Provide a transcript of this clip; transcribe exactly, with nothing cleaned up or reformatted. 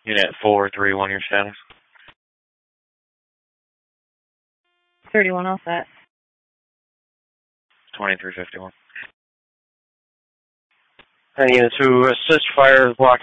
Unit four three one, your status? thirty-one, all set. twenty-three fifty-one. And unit two, assist fire block